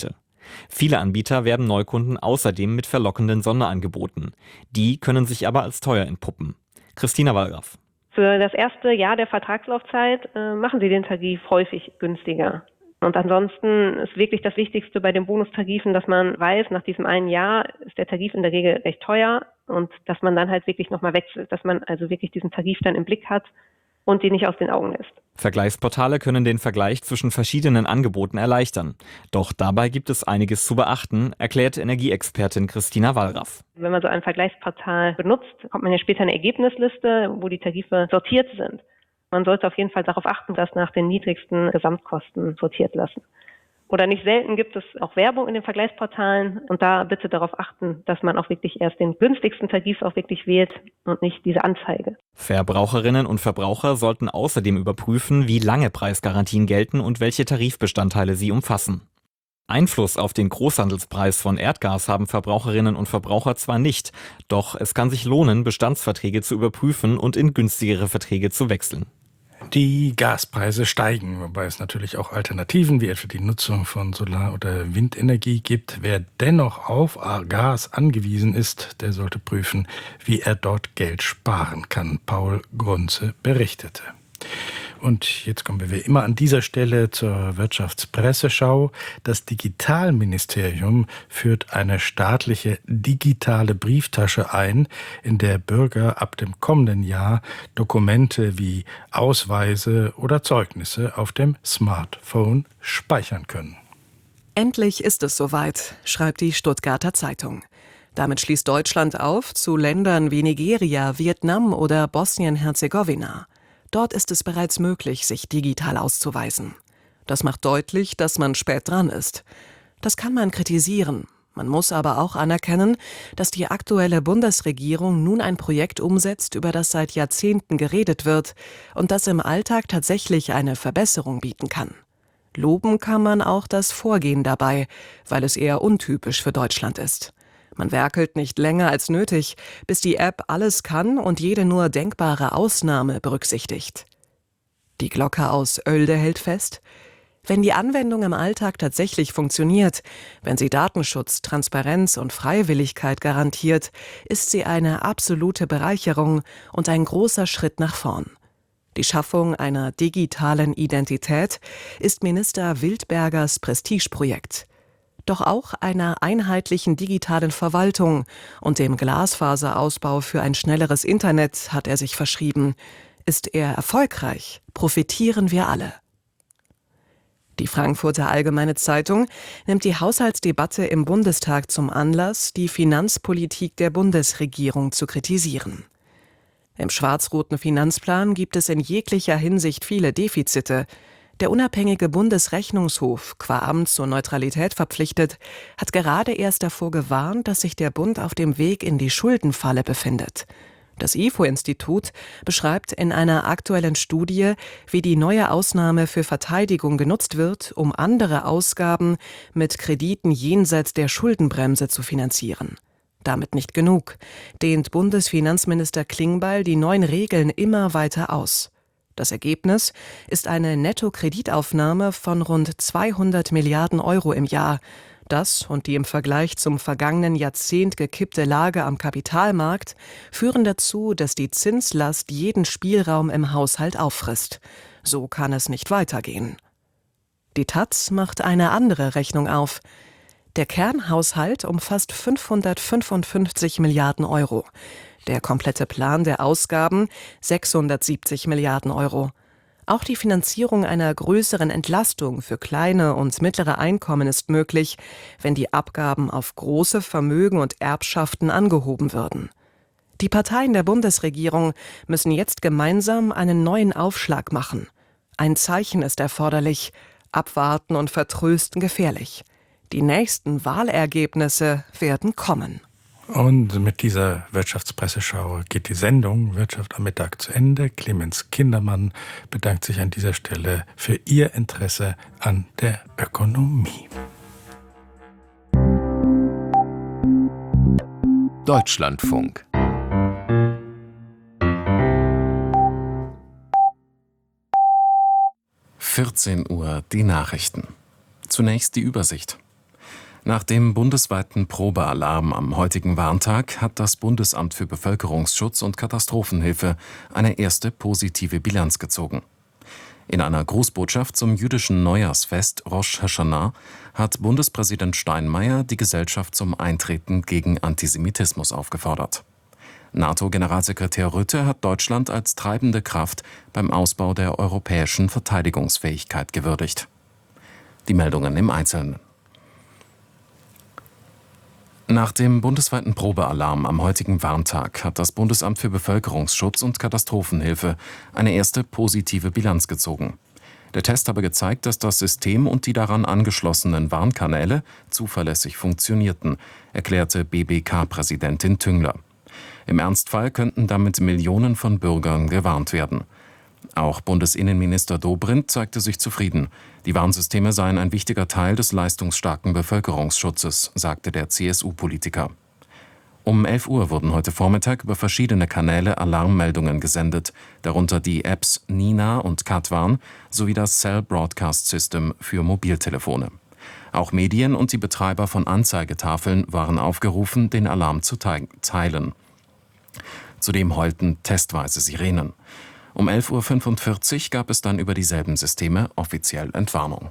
Viele Anbieter werben Neukunden außerdem mit verlockenden Sonderangeboten. Die können sich aber als teuer entpuppen. Christina Wallraff. Für das erste Jahr der Vertragslaufzeit äh, machen Sie den Tarif häufig günstiger. Und ansonsten ist wirklich das Wichtigste bei den Bonustarifen, dass man weiß, nach diesem einen Jahr ist der Tarif in der Regel recht teuer und dass man dann halt wirklich nochmal wechselt, dass man also wirklich diesen Tarif dann im Blick hat und die nicht aus den Augen lässt. Vergleichsportale können den Vergleich zwischen verschiedenen Angeboten erleichtern. Doch dabei gibt es einiges zu beachten, erklärt Energieexpertin Christina Wallraff. Wenn man so ein Vergleichsportal benutzt, bekommt man ja später eine Ergebnisliste, wo die Tarife sortiert sind. Man sollte auf jeden Fall darauf achten, dass nach den niedrigsten Gesamtkosten sortiert lassen. Oder nicht selten gibt es auch Werbung in den Vergleichsportalen und da bitte darauf achten, dass man auch wirklich erst den günstigsten Tarif auch wirklich wählt und nicht diese Anzeige. Verbraucherinnen und Verbraucher sollten außerdem überprüfen, wie lange Preisgarantien gelten und welche Tarifbestandteile sie umfassen. Einfluss auf den Großhandelspreis von Erdgas haben Verbraucherinnen und Verbraucher zwar nicht, doch es kann sich lohnen, Bestandsverträge zu überprüfen und in günstigere Verträge zu wechseln. Die Gaspreise steigen, wobei es natürlich auch Alternativen wie etwa die Nutzung von Solar- oder Windenergie gibt. Wer dennoch auf Gas angewiesen ist, der sollte prüfen, wie er dort Geld sparen kann. Paul Grunze berichtete. Und jetzt kommen wir wie immer an dieser Stelle zur Wirtschaftspresseschau. Das Digitalministerium führt eine staatliche digitale Brieftasche ein, in der Bürger ab dem kommenden Jahr Dokumente wie Ausweise oder Zeugnisse auf dem Smartphone speichern können. Endlich ist es soweit, schreibt die Stuttgarter Zeitung. Damit schließt Deutschland auf zu Ländern wie Nigeria, Vietnam oder Bosnien-Herzegowina. Dort ist es bereits möglich, sich digital auszuweisen. Das macht deutlich, dass man spät dran ist. Das kann man kritisieren. Man muss aber auch anerkennen, dass die aktuelle Bundesregierung nun ein Projekt umsetzt, über das seit Jahrzehnten geredet wird und das im Alltag tatsächlich eine Verbesserung bieten kann. Loben kann man auch das Vorgehen dabei, weil es eher untypisch für Deutschland ist. Man werkelt nicht länger als nötig, bis die App alles kann und jede nur denkbare Ausnahme berücksichtigt. Die Glocke aus Oelde hält fest: Wenn die Anwendung im Alltag tatsächlich funktioniert, wenn sie Datenschutz, Transparenz und Freiwilligkeit garantiert, ist sie eine absolute Bereicherung und ein großer Schritt nach vorn. Die Schaffung einer digitalen Identität ist Minister Wildbergers Prestigeprojekt. Doch auch einer einheitlichen digitalen Verwaltung und dem Glasfaserausbau für ein schnelleres Internet hat er sich verschrieben. Ist er erfolgreich, profitieren wir alle. Die Frankfurter Allgemeine Zeitung nimmt die Haushaltsdebatte im Bundestag zum Anlass, die Finanzpolitik der Bundesregierung zu kritisieren. Im schwarz-roten Finanzplan gibt es in jeglicher Hinsicht viele Defizite. Der unabhängige Bundesrechnungshof, qua Amt zur Neutralität verpflichtet, hat gerade erst davor gewarnt, dass sich der Bund auf dem Weg in die Schuldenfalle befindet. Das I F O-Institut beschreibt in einer aktuellen Studie, wie die neue Ausnahme für Verteidigung genutzt wird, um andere Ausgaben mit Krediten jenseits der Schuldenbremse zu finanzieren. Damit nicht genug, dehnt Bundesfinanzminister Klingbeil die neuen Regeln immer weiter aus. Das Ergebnis ist eine Netto-Kreditaufnahme von rund zweihundert Milliarden Euro im Jahr. Das und die im Vergleich zum vergangenen Jahrzehnt gekippte Lage am Kapitalmarkt führen dazu, dass die Zinslast jeden Spielraum im Haushalt auffrisst. So kann es nicht weitergehen. Die Taz macht eine andere Rechnung auf. Der Kernhaushalt umfasst fünfhundertfünfundfünfzig Milliarden Euro. Der komplette Plan der Ausgaben sechshundertsiebzig Milliarden Euro. Auch die Finanzierung einer größeren Entlastung für kleine und mittlere Einkommen ist möglich, wenn die Abgaben auf große Vermögen und Erbschaften angehoben würden. Die Parteien der Bundesregierung müssen jetzt gemeinsam einen neuen Aufschlag machen. Ein Zeichen ist erforderlich. Abwarten und vertrösten gefährlich. Die nächsten Wahlergebnisse werden kommen. Und mit dieser Wirtschaftspresseschau geht die Sendung Wirtschaft am Mittag zu Ende. Clemens Kindermann bedankt sich an dieser Stelle für Ihr Interesse an der Ökonomie. Deutschlandfunk. vierzehn Uhr die Nachrichten. Zunächst die Übersicht. Nach dem bundesweiten Probealarm am heutigen Warntag hat das Bundesamt für Bevölkerungsschutz und Katastrophenhilfe eine erste positive Bilanz gezogen. In einer Grußbotschaft zum jüdischen Neujahrsfest Rosh Hashanah hat Bundespräsident Steinmeier die Gesellschaft zum Eintreten gegen Antisemitismus aufgefordert. NATO-Generalsekretär Rutte hat Deutschland als treibende Kraft beim Ausbau der europäischen Verteidigungsfähigkeit gewürdigt. Die Meldungen im Einzelnen. Nach dem bundesweiten Probealarm am heutigen Warntag hat das Bundesamt für Bevölkerungsschutz und Katastrophenhilfe eine erste positive Bilanz gezogen. Der Test habe gezeigt, dass das System und die daran angeschlossenen Warnkanäle zuverlässig funktionierten, erklärte B B K-Präsidentin Tüngler. Im Ernstfall könnten damit Millionen von Bürgern gewarnt werden. Auch Bundesinnenminister Dobrindt zeigte sich zufrieden. Die Warnsysteme seien ein wichtiger Teil des leistungsstarken Bevölkerungsschutzes, sagte der C S U-Politiker. Um elf Uhr wurden heute Vormittag über verschiedene Kanäle Alarmmeldungen gesendet, darunter die Apps Nina und Katwan sowie das Cell Broadcast System für Mobiltelefone. Auch Medien und die Betreiber von Anzeigetafeln waren aufgerufen, den Alarm zu teilen. Zudem heulten testweise Sirenen. Um elf Uhr fünfundvierzig gab es dann über dieselben Systeme offiziell Entwarnung.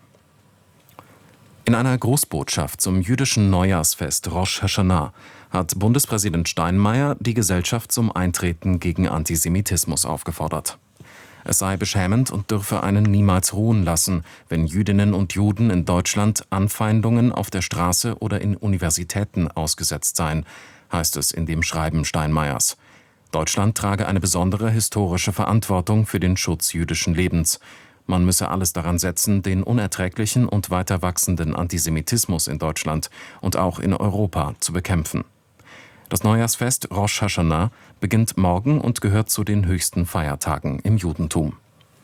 In einer Grußbotschaft zum jüdischen Neujahrsfest Rosh Hashanah hat Bundespräsident Steinmeier die Gesellschaft zum Eintreten gegen Antisemitismus aufgefordert. Es sei beschämend und dürfe einen niemals ruhen lassen, wenn Jüdinnen und Juden in Deutschland Anfeindungen auf der Straße oder in Universitäten ausgesetzt seien, heißt es in dem Schreiben Steinmeiers. Deutschland trage eine besondere historische Verantwortung für den Schutz jüdischen Lebens. Man müsse alles daran setzen, den unerträglichen und weiter wachsenden Antisemitismus in Deutschland und auch in Europa zu bekämpfen. Das Neujahrsfest Rosh Hashanah beginnt morgen und gehört zu den höchsten Feiertagen im Judentum.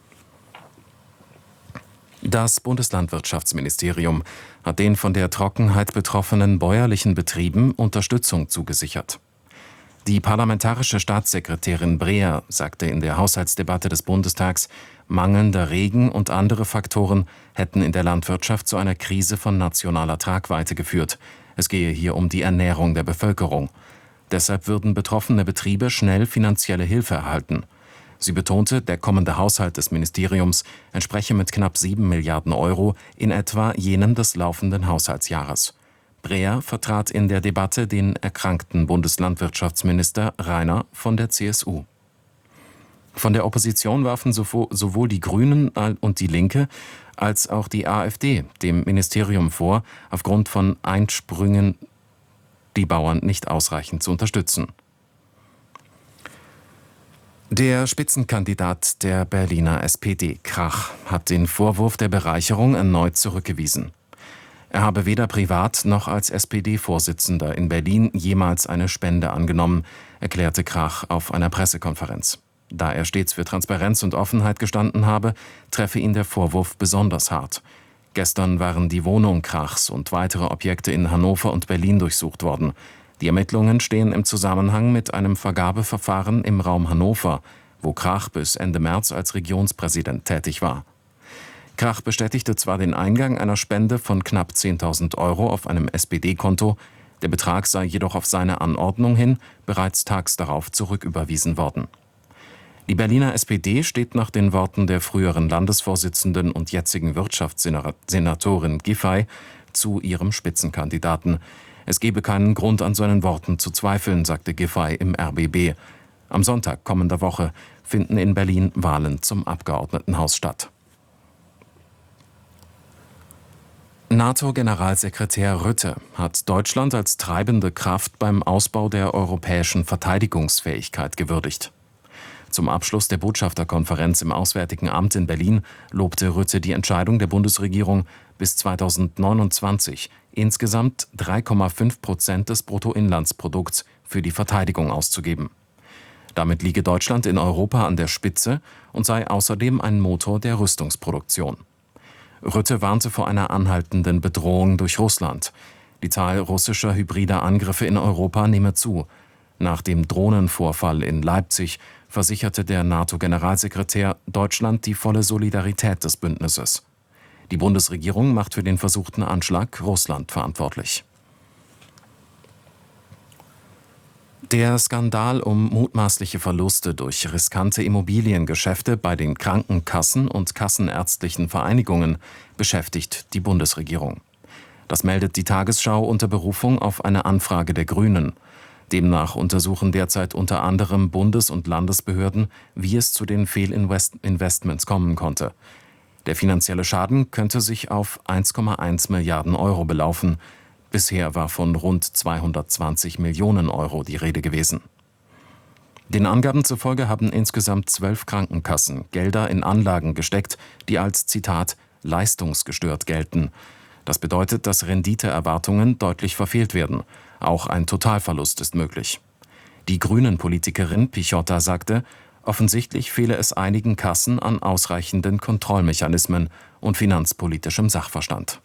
Das Bundeslandwirtschaftsministerium hat den von der Trockenheit betroffenen bäuerlichen Betrieben Unterstützung zugesichert. Die parlamentarische Staatssekretärin Breer sagte in der Haushaltsdebatte des Bundestags, mangelnder Regen und andere Faktoren hätten in der Landwirtschaft zu einer Krise von nationaler Tragweite geführt. Es gehe hier um die Ernährung der Bevölkerung. Deshalb würden betroffene Betriebe schnell finanzielle Hilfe erhalten. Sie betonte, der kommende Haushalt des Ministeriums entspreche mit knapp sieben Milliarden Euro in etwa jenem des laufenden Haushaltsjahres. Breer vertrat in der Debatte den erkrankten Bundeslandwirtschaftsminister Rainer von der C S U. Von der Opposition warfen sowohl die Grünen und die Linke als auch die AfD dem Ministerium vor, aufgrund von Einsprüngen die Bauern nicht ausreichend zu unterstützen. Der Spitzenkandidat der Berliner S P D, Krach, hat den Vorwurf der Bereicherung erneut zurückgewiesen. Er habe weder privat noch als S P D-Vorsitzender in Berlin jemals eine Spende angenommen, erklärte Krach auf einer Pressekonferenz. Da er stets für Transparenz und Offenheit gestanden habe, treffe ihn der Vorwurf besonders hart. Gestern waren die Wohnung Krachs und weitere Objekte in Hannover und Berlin durchsucht worden. Die Ermittlungen stehen im Zusammenhang mit einem Vergabeverfahren im Raum Hannover, wo Krach bis Ende März als Regionspräsident tätig war. Krach bestätigte zwar den Eingang einer Spende von knapp zehntausend Euro auf einem S P D-Konto, der Betrag sei jedoch auf seine Anordnung hin bereits tags darauf zurücküberwiesen worden. Die Berliner S P D steht nach den Worten der früheren Landesvorsitzenden und jetzigen Wirtschaftssenatorin Giffey zu ihrem Spitzenkandidaten. Es gebe keinen Grund, an seinen Worten zu zweifeln, sagte Giffey im R B B. Am Sonntag kommender Woche finden in Berlin Wahlen zum Abgeordnetenhaus statt. NATO-Generalsekretär Rutte hat Deutschland als treibende Kraft beim Ausbau der europäischen Verteidigungsfähigkeit gewürdigt. Zum Abschluss der Botschafterkonferenz im Auswärtigen Amt in Berlin lobte Rutte die Entscheidung der Bundesregierung, bis zweitausendneunundzwanzig insgesamt drei Komma fünf Prozent des Bruttoinlandsprodukts für die Verteidigung auszugeben. Damit liege Deutschland in Europa an der Spitze und sei außerdem ein Motor der Rüstungsproduktion. Rutte warnte vor einer anhaltenden Bedrohung durch Russland. Die Zahl russischer hybrider Angriffe in Europa nehme zu. Nach dem Drohnenvorfall in Leipzig versicherte der NATO-Generalsekretär Deutschland die volle Solidarität des Bündnisses. Die Bundesregierung macht für den versuchten Anschlag Russland verantwortlich. Der Skandal um mutmaßliche Verluste durch riskante Immobiliengeschäfte bei den Krankenkassen und kassenärztlichen Vereinigungen beschäftigt die Bundesregierung. Das meldet die Tagesschau unter Berufung auf eine Anfrage der Grünen. Demnach untersuchen derzeit unter anderem Bundes- und Landesbehörden, wie es zu den Fehlinvestments kommen konnte. Der finanzielle Schaden könnte sich auf eins Komma eins Milliarden Euro belaufen. Bisher war von rund zweihundertzwanzig Millionen Euro die Rede gewesen. Den Angaben zufolge haben insgesamt zwölf Krankenkassen Gelder in Anlagen gesteckt, die als, Zitat, leistungsgestört gelten. Das bedeutet, dass Renditeerwartungen deutlich verfehlt werden. Auch ein Totalverlust ist möglich. Die Grünen-Politikerin Pichotta sagte, offensichtlich fehle es einigen Kassen an ausreichenden Kontrollmechanismen und finanzpolitischem Sachverstand.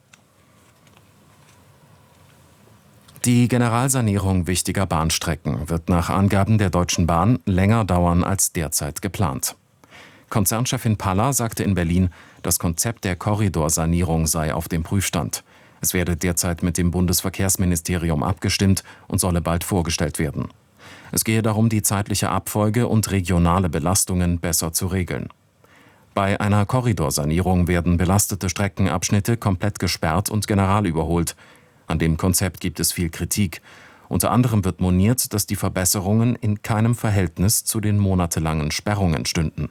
Die Generalsanierung wichtiger Bahnstrecken wird nach Angaben der Deutschen Bahn länger dauern als derzeit geplant. Konzernchefin Palla sagte in Berlin, das Konzept der Korridorsanierung sei auf dem Prüfstand. Es werde derzeit mit dem Bundesverkehrsministerium abgestimmt und solle bald vorgestellt werden. Es gehe darum, die zeitliche Abfolge und regionale Belastungen besser zu regeln. Bei einer Korridorsanierung werden belastete Streckenabschnitte komplett gesperrt und generalüberholt. An dem Konzept gibt es viel Kritik. Unter anderem wird moniert, dass die Verbesserungen in keinem Verhältnis zu den monatelangen Sperrungen stünden.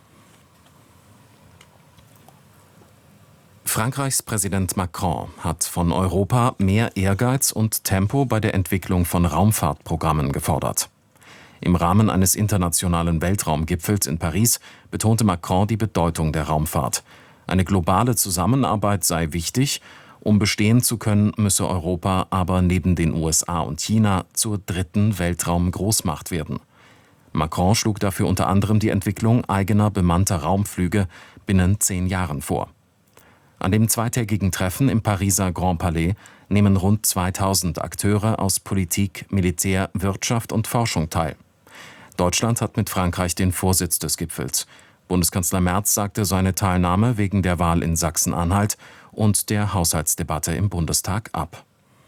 Frankreichs Präsident Macron hat von Europa mehr Ehrgeiz und Tempo bei der Entwicklung von Raumfahrtprogrammen gefordert. Im Rahmen eines internationalen Weltraumgipfels in Paris betonte Macron die Bedeutung der Raumfahrt. Eine globale Zusammenarbeit sei wichtig. Um bestehen zu können, müsse Europa aber neben den U S A und China zur dritten Weltraumgroßmacht werden. Macron schlug dafür unter anderem die Entwicklung eigener bemannter Raumflüge binnen zehn Jahren vor. An dem zweitägigen Treffen im Pariser Grand Palais nehmen rund zweitausend Akteure aus Politik, Militär, Wirtschaft und Forschung teil. Deutschland hat mit Frankreich den Vorsitz des Gipfels. Bundeskanzler Merz sagte seine Teilnahme wegen der Wahl in Sachsen-Anhalt und der Haushaltsdebatte im Bundestag ab.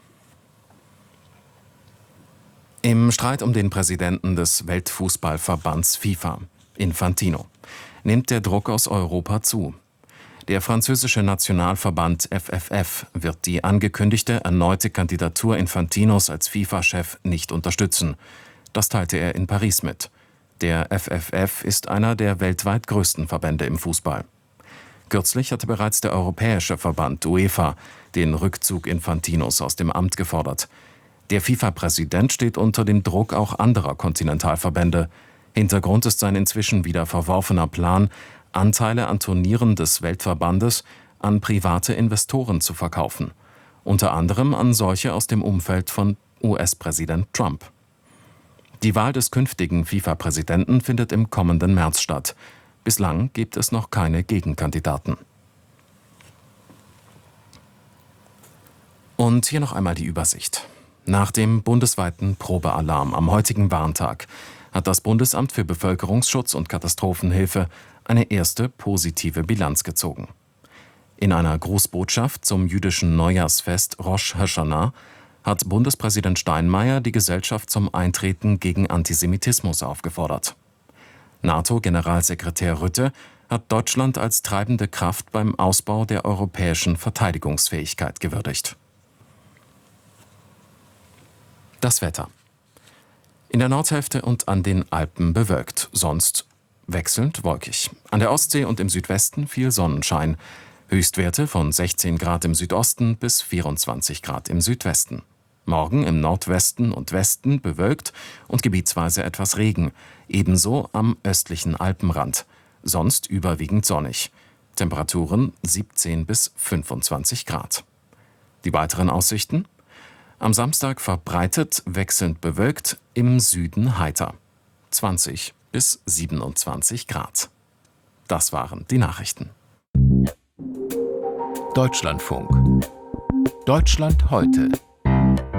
Im Streit um den Präsidenten des Weltfußballverbands FIFA, Infantino, nimmt der Druck aus Europa zu. Der französische Nationalverband F F F wird die angekündigte erneute Kandidatur Infantinos als FIFA-Chef nicht unterstützen. Das teilte er in Paris mit. Der F F F ist einer der weltweit größten Verbände im Fußball. Kürzlich hatte bereits der europäische Verband UEFA den Rückzug Infantinos aus dem Amt gefordert. Der FIFA-Präsident steht unter dem Druck auch anderer Kontinentalverbände. Hintergrund ist sein inzwischen wieder verworfener Plan, Anteile an Turnieren des Weltverbandes an private Investoren zu verkaufen. Unter anderem an solche aus dem Umfeld von U S-Präsident Trump. Die Wahl des künftigen FIFA-Präsidenten findet im kommenden März statt. Bislang gibt es noch keine Gegenkandidaten. Und hier noch einmal die Übersicht. Nach dem bundesweiten Probealarm am heutigen Warntag hat das Bundesamt für Bevölkerungsschutz und Katastrophenhilfe eine erste positive Bilanz gezogen. In einer Grußbotschaft zum jüdischen Neujahrsfest Rosh Hashanah hat Bundespräsident Steinmeier die Gesellschaft zum Eintreten gegen Antisemitismus aufgefordert. NATO-Generalsekretär Rutte hat Deutschland als treibende Kraft beim Ausbau der europäischen Verteidigungsfähigkeit gewürdigt. Das Wetter. In der Nordhälfte und an den Alpen bewölkt, sonst wechselnd wolkig. An der Ostsee und im Südwesten viel Sonnenschein. Höchstwerte von sechzehn Grad im Südosten bis vierundzwanzig Grad im Südwesten. Morgen im Nordwesten und Westen bewölkt und gebietsweise etwas Regen. Ebenso am östlichen Alpenrand. Sonst überwiegend sonnig. Temperaturen siebzehn bis fünfundzwanzig Grad. Die weiteren Aussichten? Am Samstag verbreitet wechselnd bewölkt, im Süden heiter. zwanzig bis siebenundzwanzig Grad. Das waren die Nachrichten. Deutschlandfunk. Deutschland heute.